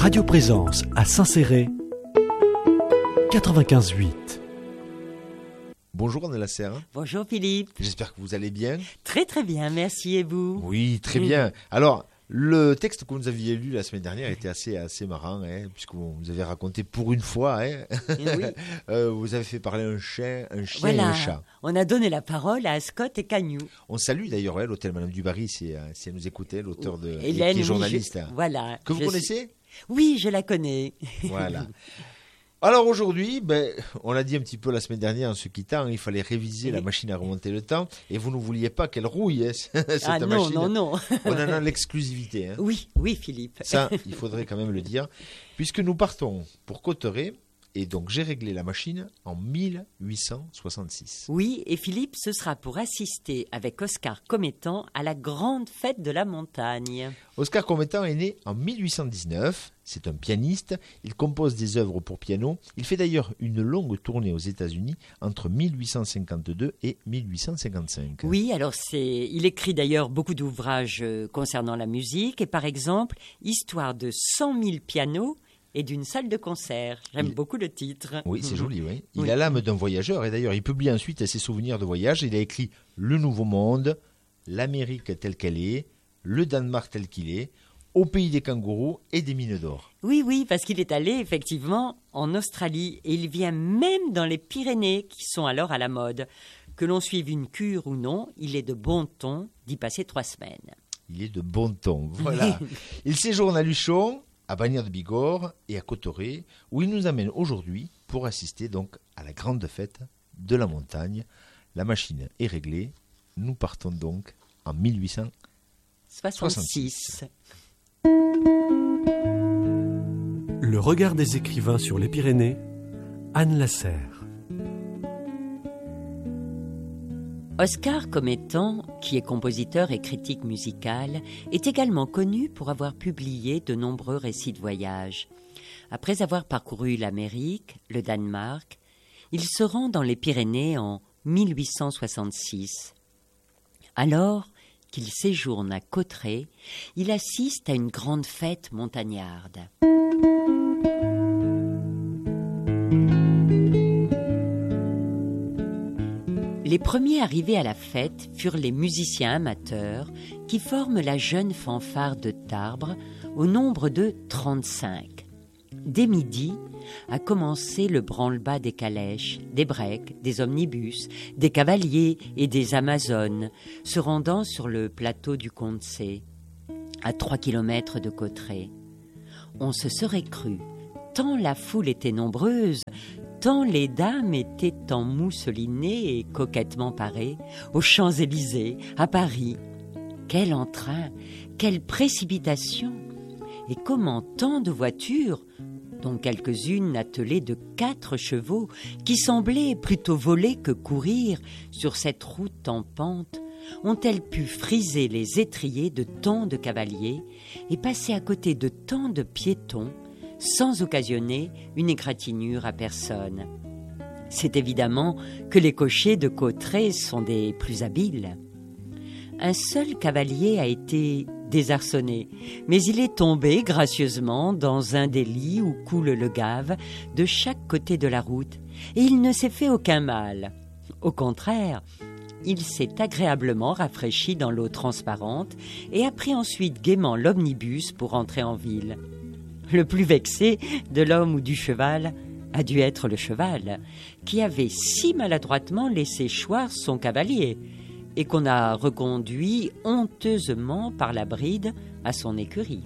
Radio Présence à Saint-Céré, 95.8. Bonjour Anne Lasserre. Bonjour Philippe. J'espère que vous allez bien. Très très bien, merci, et vous? Oui, très bien. Alors, le texte que vous nous aviez lu la semaine dernière était assez marrant, puisque vous nous avez raconté pour une fois, Oui. vous avez fait parler un chien Voilà, et un chat. on a donné la parole à Scott et Cagnou. On salue d'ailleurs l'hôtel Madame Dubarry, si elle nous écoutait, l'auteur de Hélène, qui est journaliste. Voilà. Que vous connaissez? Oui, je la connais. Voilà. Alors aujourd'hui, on l'a dit un petit peu la semaine dernière en se quittant, il fallait réviser la machine à remonter le temps et vous ne vouliez pas qu'elle rouille, cette machine. Non. On en a l'exclusivité. Oui, Philippe. Ça, il faudrait quand même le dire, puisque nous partons pour Cauterets et donc j'ai réglé la machine en 1866. Oui, et Philippe, ce sera pour assister avec Oscar Comettan à la grande fête de la montagne. Oscar Comettan est né en 1819, c'est un pianiste, il compose des œuvres pour piano, il fait d'ailleurs une longue tournée aux États-Unis entre 1852 et 1855. Oui, alors il écrit d'ailleurs beaucoup d'ouvrages concernant la musique, et par exemple, Histoire de 100 000 pianos et d'une salle de concert. J'aime beaucoup le titre. Oui, c'est joli, oui. Il a l'âme d'un voyageur, et d'ailleurs il publie ensuite ses souvenirs de voyage. Il a écrit Le Nouveau Monde, l'Amérique telle qu'elle est, le Danemark tel qu'il est, Au pays des kangourous et des mines d'or. Oui, parce qu'il est allé effectivement en Australie, et il vient même dans les Pyrénées qui sont alors à la mode. Que l'on suive une cure ou non, il est de bon ton d'y passer 3 semaines. Il est de bon ton, voilà. Il séjourne à Luchon, à Bagnères de Bigorre et à Cauterets, où il nous amène aujourd'hui pour assister donc à la grande fête de la montagne. La machine est réglée. Nous partons donc en 1866. Le regard des écrivains sur les Pyrénées, Anne Lasserre. Oscar Comettan, qui est compositeur et critique musical, est également connu pour avoir publié de nombreux récits de voyage. Après avoir parcouru l'Amérique, le Danemark, il se rend dans les Pyrénées en 1866. Alors qu'il séjourne à Cauterets, il assiste à une grande fête montagnarde. Les premiers arrivés à la fête furent les musiciens amateurs qui forment la jeune fanfare de Tarbes au nombre de 35. Dès midi a commencé le branle-bas des calèches, des breaks, des omnibus, des cavaliers et des amazones se rendant sur le plateau du Condé, à 3 kilomètres de Cauterets. On se serait cru, tant la foule était nombreuse, tant les dames étaient en mousselinée et coquettement parées, aux Champs-Élysées, à Paris. Quel entrain, quelle précipitation! Et comment tant de voitures, dont quelques-unes attelées de 4 chevaux, qui semblaient plutôt voler que courir sur cette route en pente, ont-elles pu friser les étriers de tant de cavaliers et passer à côté de tant de piétons, sans occasionner une égratignure à personne. C'est évidemment que les cochers de Cauterets sont des plus habiles. Un seul cavalier a été désarçonné, mais il est tombé gracieusement dans un des lits où coule le Gave de chaque côté de la route, et il ne s'est fait aucun mal. Au contraire, il s'est agréablement rafraîchi dans l'eau transparente et a pris ensuite gaiement l'omnibus pour entrer en ville. Le plus vexé de l'homme ou du cheval a dû être le cheval, qui avait si maladroitement laissé choir son cavalier et qu'on a reconduit honteusement par la bride à son écurie.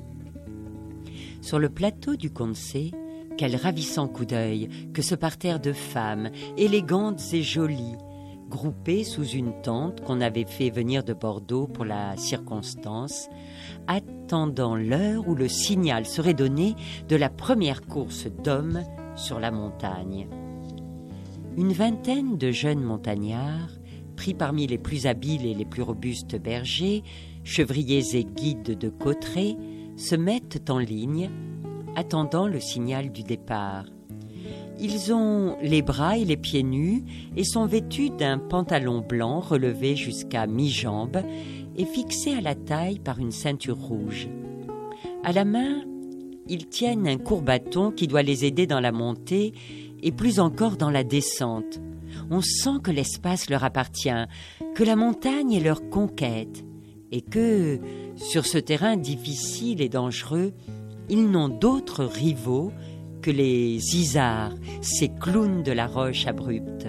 Sur le plateau du Condé, quel ravissant coup d'œil que ce parterre de femmes, élégantes et jolies, groupées sous une tente qu'on avait fait venir de Bordeaux pour la circonstance, attendant l'heure où le signal serait donné de la première course d'hommes sur la montagne. Une vingtaine de jeunes montagnards, pris parmi les plus habiles et les plus robustes bergers, chevriers et guides de Cauterets, se mettent en ligne, attendant le signal du départ. Ils ont les bras et les pieds nus et sont vêtus d'un pantalon blanc relevé jusqu'à mi-jambe et fixé à la taille par une ceinture rouge. À la main, ils tiennent un court bâton qui doit les aider dans la montée et plus encore dans la descente. On sent que l'espace leur appartient, que la montagne est leur conquête et que, sur ce terrain difficile et dangereux, ils n'ont d'autres rivaux que les isards, ces clowns de la roche abrupte.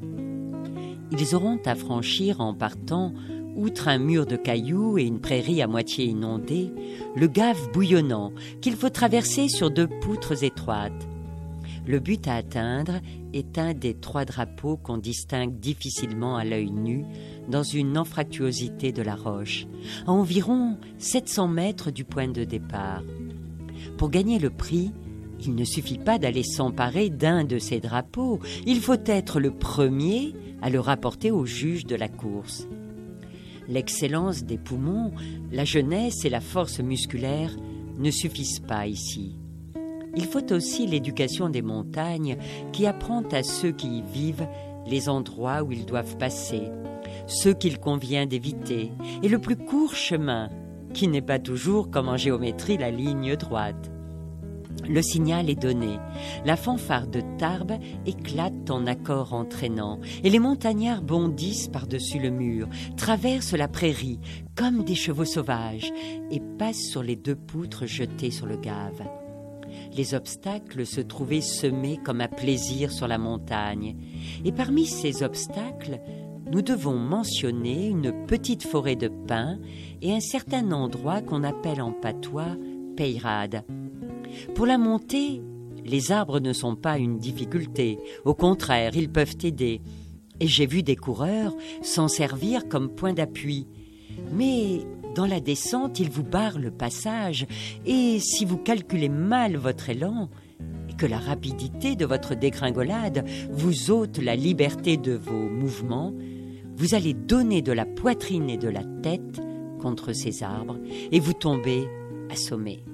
Ils auront à franchir en partant, outre un mur de cailloux et une prairie à moitié inondée, le Gave bouillonnant qu'il faut traverser sur 2 poutres étroites. Le but à atteindre est un des 3 drapeaux qu'on distingue difficilement à l'œil nu dans une anfractuosité de la roche, à environ 700 mètres du point de départ. Pour gagner le prix, il ne suffit pas d'aller s'emparer d'un de ces drapeaux, il faut être le premier à le rapporter au juge de la course. L'excellence des poumons, la jeunesse et la force musculaire ne suffisent pas ici. Il faut aussi l'éducation des montagnes qui apprend à ceux qui y vivent les endroits où ils doivent passer, ceux qu'il convient d'éviter, et le plus court chemin, qui n'est pas toujours, comme en géométrie, la ligne droite. Le signal est donné, la fanfare de Tarbes éclate en accords entraînants, et les montagnards bondissent par-dessus le mur, traversent la prairie comme des chevaux sauvages, et passent sur les 2 poutres jetées sur le Gave. Les obstacles se trouvaient semés comme à plaisir sur la montagne. Et parmi ces obstacles, nous devons mentionner une petite forêt de pins et un certain endroit qu'on appelle en patois Peyrade. Pour la montée, les arbres ne sont pas une difficulté. Au contraire, ils peuvent aider. Et j'ai vu des coureurs s'en servir comme point d'appui. Mais dans la descente, ils vous barrent le passage, et si vous calculez mal votre élan, et que la rapidité de votre dégringolade vous ôte la liberté de vos mouvements, vous allez donner de la poitrine et de la tête contre ces arbres, et vous tombez assommé.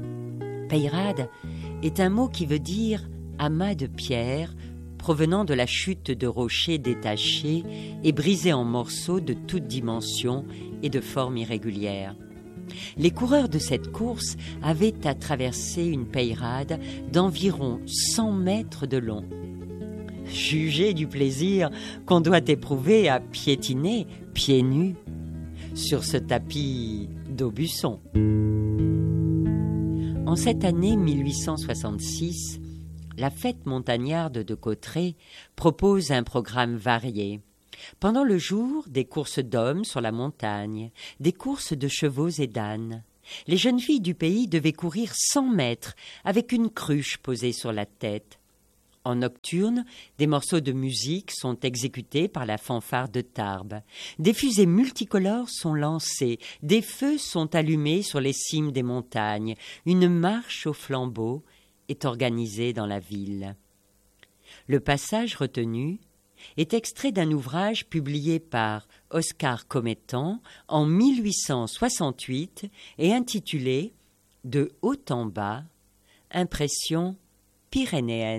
Peyrade est un mot qui veut dire amas de pierre, provenant de la chute de rochers détachés et brisés en morceaux de toutes dimensions et de formes irrégulières. Les coureurs de cette course avaient à traverser une peyrade d'environ 100 mètres de long. Jugez du plaisir qu'on doit éprouver à piétiner, pieds nus, sur ce tapis d'Aubusson. En cette année 1866, la fête montagnarde de Cauterets propose un programme varié. Pendant le jour, des courses d'hommes sur la montagne, des courses de chevaux et d'ânes. Les jeunes filles du pays devaient courir 100 mètres avec une cruche posée sur la tête. En nocturne, des morceaux de musique sont exécutés par la fanfare de Tarbes. Des fusées multicolores sont lancées, des feux sont allumés sur les cimes des montagnes. Une marche aux flambeaux est organisée dans la ville. Le passage retenu est extrait d'un ouvrage publié par Oscar Commettant en 1868 et intitulé « De haut en bas, impression pyrénéenne ».